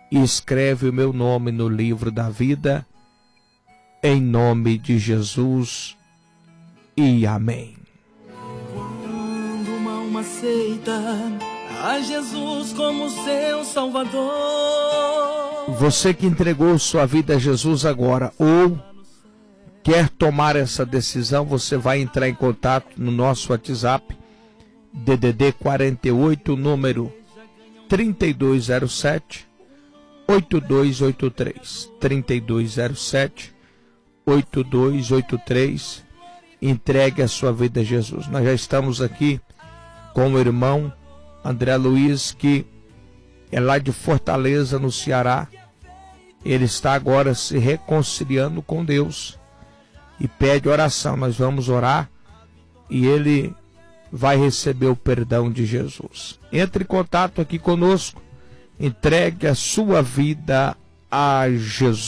e escreve o meu nome no livro da vida, em nome de Jesus, e amém. Quando uma alma aceita a Jesus como seu Salvador, você que entregou sua vida a Jesus agora, ou quer tomar essa decisão, você vai entrar em contato no nosso WhatsApp, DDD 48, número 3207-8283, 3207-8283, entregue a sua vida a Jesus. Nós já estamos aqui com o irmão André Luiz, que é lá de Fortaleza, no Ceará. Ele está agora se reconciliando com Deus e pede oração. Nós vamos orar e ele vai receber o perdão de Jesus. Entre em contato aqui conosco, entregue a sua vida a Jesus.